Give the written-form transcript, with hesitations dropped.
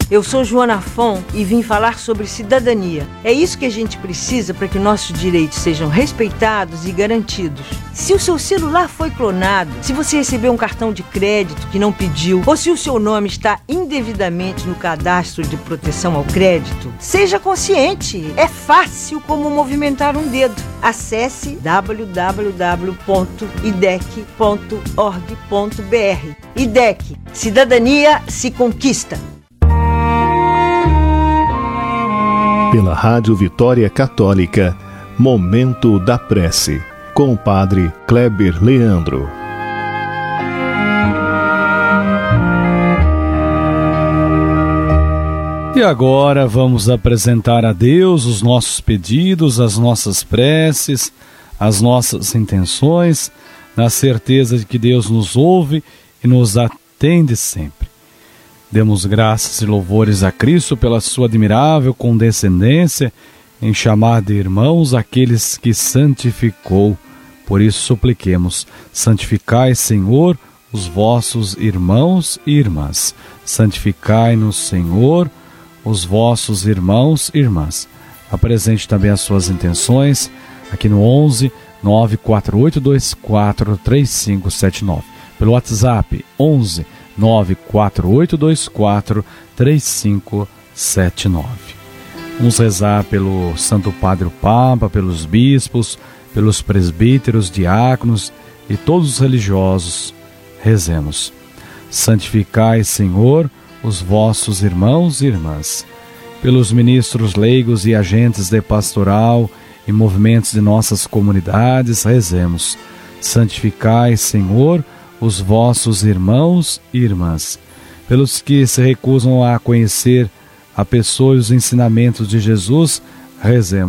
Eu sou Joana Fon e vim falar sobre cidadania. É isso que a gente precisa para que nossos direitos sejam respeitados e garantidos. Se o seu celular foi clonado, se você recebeu um cartão de crédito que não pediu, ou se o seu nome está indevidamente no cadastro de proteção ao crédito, seja consciente. É fácil como movimentar um dedo. Acesse www.idec.org.br. IDEC. Cidadania se conquista. Pela Rádio Vitória Católica, Momento da Prece, com o Padre Kleber Leandro. E agora vamos apresentar a Deus os nossos pedidos, as nossas preces, as nossas intenções, na certeza de que Deus nos ouve e nos atende sempre. Demos graças e louvores a Cristo pela sua admirável condescendência em chamar de irmãos aqueles que santificou. Por isso supliquemos: santificai, Senhor, os vossos irmãos e irmãs. Santificai-nos, Senhor, os vossos irmãos e irmãs. Apresente também as suas intenções aqui no 11 94824 3579. Pelo WhatsApp 11 94824 3579. Vamos rezar pelo Santo Padre o Papa, pelos bispos, pelos presbíteros, diáconos e todos os religiosos. Rezemos. Santificai, Senhor, os vossos irmãos e irmãs. Pelos ministros leigos e agentes de pastoral e movimentos de nossas comunidades, rezemos. Santificai, Senhor, os vossos irmãos e irmãs. Pelos que se recusam a conhecer a pessoa e os ensinamentos de Jesus, rezemos.